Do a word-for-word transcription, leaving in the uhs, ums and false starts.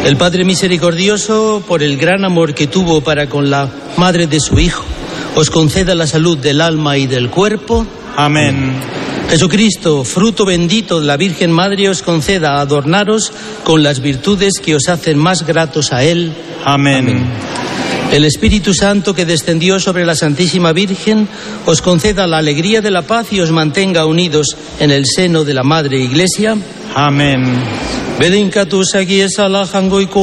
El Padre Misericordioso, por el gran amor que tuvo para con la madre de su Hijo, os conceda la salud del alma y del cuerpo. Amén. Jesucristo, fruto bendito de la Virgen Madre, os conceda adornaros con las virtudes que os hacen más gratos a Él. Amén. Amén. El Espíritu Santo que descendió sobre la Santísima Virgen os conceda la alegría de la paz y os mantenga unidos en el seno de la Madre Iglesia. Amén. Bedincatu sagies alajangoiko